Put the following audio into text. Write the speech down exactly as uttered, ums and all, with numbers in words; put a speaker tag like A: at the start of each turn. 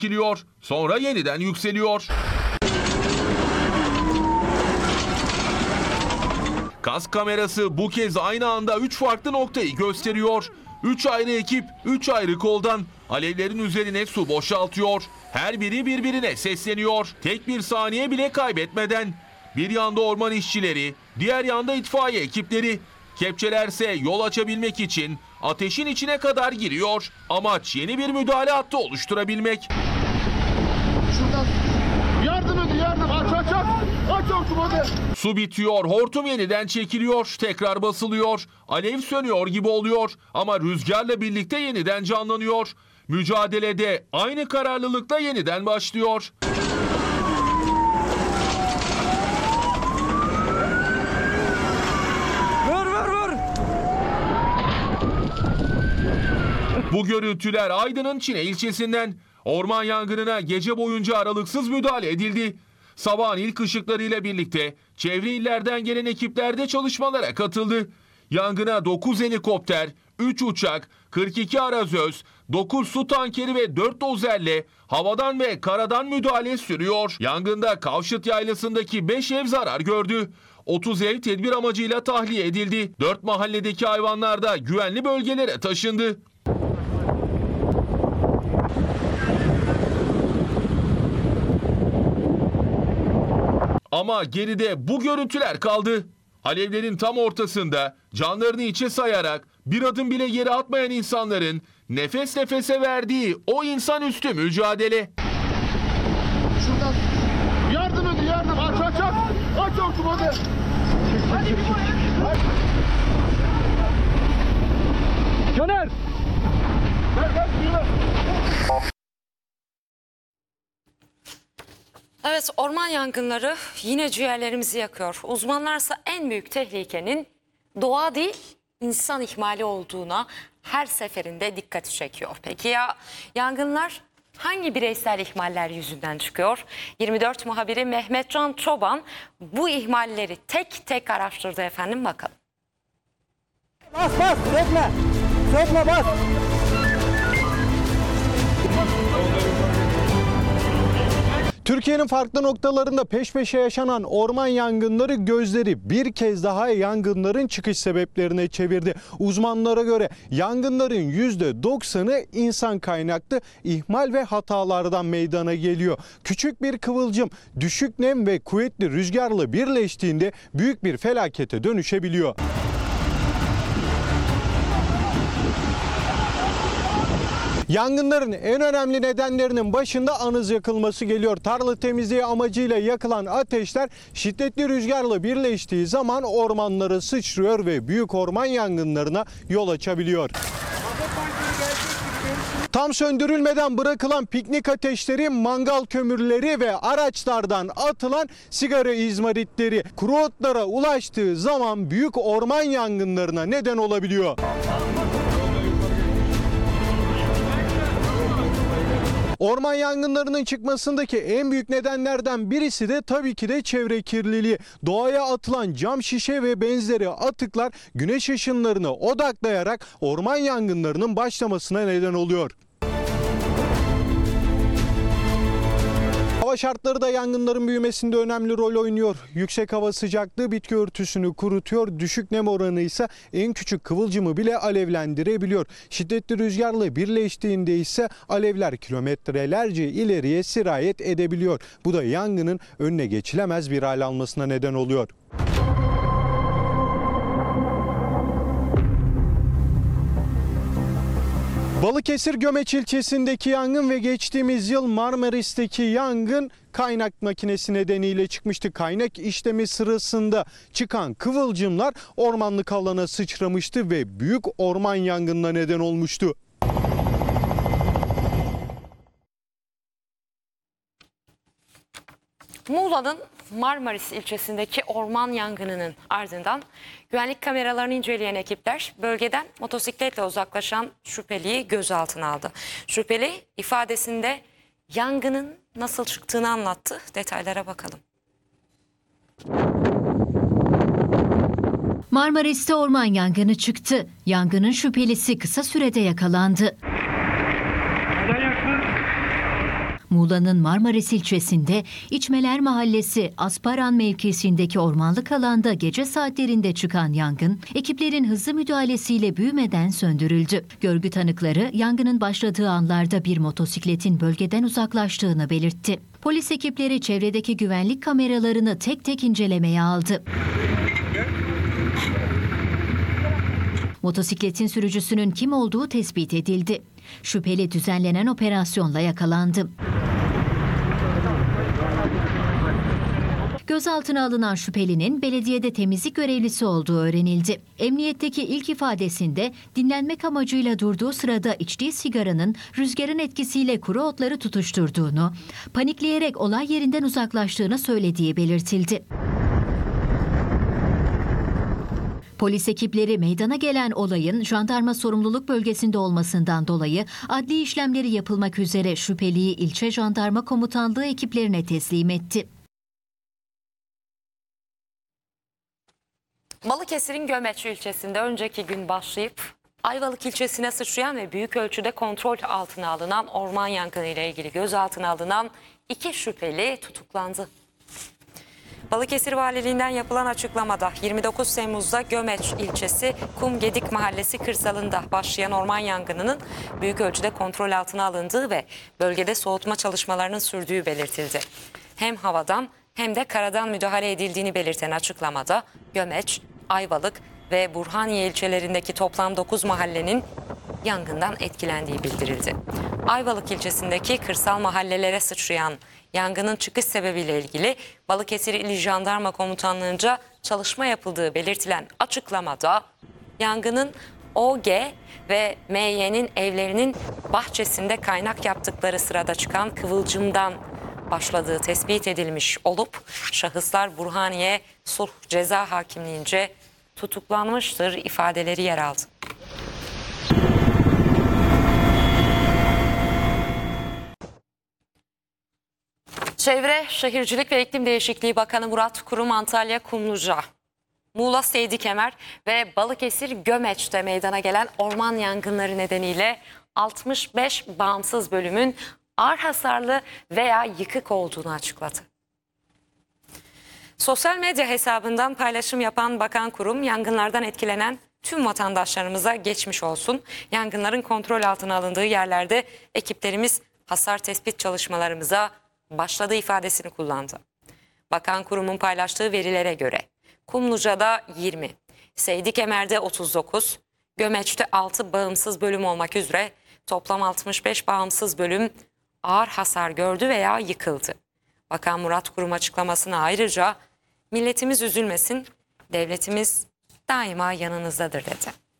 A: Geliyor, sonra yeniden yükseliyor. Kask kamerası bu kez aynı anda üç farklı noktayı gösteriyor. Üç ayrı ekip, üç ayrı koldan alevlerin üzerine su boşaltıyor. Her biri birbirine sesleniyor. Tek bir saniye bile kaybetmeden. Bir yanda orman işçileri, diğer yanda itfaiye ekipleri. Kepçelerse yol açabilmek için ateşin içine kadar giriyor. Amaç yeni bir müdahale hattı oluşturabilmek.
B: Şuradan yardım edin, yardım aç aç aç. Aç hortumu hadi.
A: Su bitiyor, hortum yeniden çekiliyor, tekrar basılıyor. Alev sönüyor gibi oluyor ama rüzgarla birlikte yeniden canlanıyor. Mücadelede aynı kararlılıkla yeniden başlıyor.
C: Vur vur vur.
A: Bu görüntüler Aydın'ın Çine ilçesinden. Orman yangınına gece boyunca aralıksız müdahale edildi. Sabahın ilk ışıklarıyla birlikte çevre illerden gelen ekipler de çalışmalara katıldı. Yangına dokuz helikopter, üç uçak, kırk iki arazöz, dokuz su tankeri ve dört dozerle havadan ve karadan müdahale sürüyor. Yangında Kavşıt Yaylası'ndaki beş ev zarar gördü. otuz ev tedbir amacıyla tahliye edildi. dört mahalledeki hayvanlar da güvenli bölgelere taşındı. Ama geride bu görüntüler kaldı. Alevlerin tam ortasında canlarını içe sayarak bir adım bile geri atmayan insanların nefes nefese verdiği o insanüstü mücadele.
B: Şuradan yardım edin, yardım aç aç aç. Aç hortumu hadi. Hadi bir boya.
C: Caner.
B: Ver ver suyu ver.
D: Evet, orman yangınları yine ciğerlerimizi yakıyor. Uzmanlarsa en büyük tehlikenin doğa değil, insan ihmali olduğuna her seferinde dikkati çekiyor. Peki ya yangınlar hangi bireysel ihmaller yüzünden çıkıyor? yirmi dört muhabiri Mehmetcan Çoban bu ihmalleri tek tek araştırdı efendim, bakalım.
C: Bas bas sökme. Sökme bas.
E: Türkiye'nin farklı noktalarında peş peşe yaşanan orman yangınları gözleri bir kez daha yangınların çıkış sebeplerine çevirdi. Uzmanlara göre yangınların yüzde doksanı insan kaynaklı ihmal ve hatalardan meydana geliyor. Küçük bir kıvılcım düşük nem ve kuvvetli rüzgarla birleştiğinde büyük bir felakete dönüşebiliyor. Yangınların en önemli nedenlerinin başında anız yakılması geliyor. Tarla temizliği amacıyla yakılan ateşler şiddetli rüzgarla birleştiği zaman ormanlara sıçrıyor ve büyük orman yangınlarına yol açabiliyor. Tam söndürülmeden bırakılan piknik ateşleri, mangal kömürleri ve araçlardan atılan sigara izmaritleri kuru otlara ulaştığı zaman büyük orman yangınlarına neden olabiliyor. Orman yangınlarının çıkmasındaki en büyük nedenlerden birisi de tabii ki de çevre kirliliği. Doğaya atılan cam şişe ve benzeri atıklar güneş ışınlarını odaklayarak orman yangınlarının başlamasına neden oluyor. Hava şartları da yangınların büyümesinde önemli rol oynuyor. Yüksek hava sıcaklığı bitki örtüsünü kurutuyor. Düşük nem oranı ise en küçük kıvılcımı bile alevlendirebiliyor. Şiddetli rüzgarla birleştiğinde ise alevler kilometrelerce ileriye sirayet edebiliyor. Bu da yangının önüne geçilemez bir hal almasına neden oluyor. Balıkesir Gömeç ilçesindeki yangın ve geçtiğimiz yıl Marmaris'teki yangın kaynak makinesi nedeniyle çıkmıştı. Kaynak işlemi sırasında çıkan kıvılcımlar ormanlık alana sıçramıştı ve büyük orman yangınına neden olmuştu.
D: Muğla'nın Marmaris ilçesindeki orman yangınının ardından güvenlik kameralarını inceleyen ekipler bölgeden motosikletle uzaklaşan şüpheliyi gözaltına aldı. Şüpheli ifadesinde yangının nasıl çıktığını anlattı. Detaylara bakalım.
F: Marmaris'te orman yangını çıktı. Yangının şüphelisi kısa sürede yakalandı. Muğla'nın Marmaris ilçesinde İçmeler Mahallesi Asparan mevkisindeki ormanlık alanda gece saatlerinde çıkan yangın, ekiplerin hızlı müdahalesiyle büyümeden söndürüldü. Görgü tanıkları yangının başladığı anlarda bir motosikletin bölgeden uzaklaştığını belirtti. Polis ekipleri çevredeki güvenlik kameralarını tek tek incelemeye aldı. Motosikletin sürücüsünün kim olduğu tespit edildi. Şüpheli düzenlenen operasyonla yakalandı. Gözaltına alınan şüphelinin belediyede temizlik görevlisi olduğu öğrenildi. Emniyetteki ilk ifadesinde dinlenmek amacıyla durduğu sırada içtiği sigaranın rüzgarın etkisiyle kuru otları tutuşturduğunu, panikleyerek olay yerinden uzaklaştığını söylediği belirtildi. Polis ekipleri meydana gelen olayın jandarma sorumluluk bölgesinde olmasından dolayı adli işlemleri yapılmak üzere şüpheliyi ilçe jandarma komutanlığı ekiplerine teslim etti.
D: Balıkesir'in Gömeç ilçesinde önceki gün başlayıp Ayvalık ilçesine sıçrayan ve büyük ölçüde kontrol altına alınan orman yangını ile ilgili gözaltına alınan iki şüpheli tutuklandı. Balıkesir Valiliğinden yapılan açıklamada yirmi dokuz Temmuz'da Gömeç ilçesi Kumgedik Mahallesi kırsalında başlayan orman yangınının büyük ölçüde kontrol altına alındığı ve bölgede soğutma çalışmalarının sürdüğü belirtildi. Hem havadan hem de karadan müdahale edildiğini belirten açıklamada Gömeç, Ayvalık ve Burhaniye ilçelerindeki toplam dokuz mahallenin yangından etkilendiği bildirildi. Ayvalık ilçesindeki kırsal mahallelere sıçrayan yangının çıkış sebebiyle ilgili Balıkesir İl Jandarma Komutanlığı'nca çalışma yapıldığı belirtilen açıklamada yangının O G ve M Y'nin evlerinin bahçesinde kaynak yaptıkları sırada çıkan kıvılcımdan başladığı tespit edilmiş olup şahıslar Burhaniye Sulh Ceza Hakimliğince tutuklanmıştır ifadeleri yer aldı. Çevre, Şehircilik ve İklim Değişikliği Bakanı Murat Kurum Antalya Kumluca, Muğla Seydikemer ve Balıkesir Gömeç'te meydana gelen orman yangınları nedeniyle altmış beş bağımsız bölümün ağır hasarlı veya yıkık olduğunu açıkladı. Sosyal medya hesabından paylaşım yapan Bakan Kurum, yangınlardan etkilenen tüm vatandaşlarımıza geçmiş olsun. Yangınların kontrol altına alındığı yerlerde ekiplerimiz hasar tespit çalışmalarımıza başladığı ifadesini kullandı. Bakan Kurum'un paylaştığı verilere göre Kumluca'da yirmi, Seydikemer'de otuz dokuz, Gömeç'te altı bağımsız bölüm olmak üzere toplam altmış beş bağımsız bölüm ağır hasar gördü veya yıkıldı. Bakan Murat Kurum açıklamasına ayrıca milletimiz üzülmesin, devletimiz daima yanınızdadır dedi.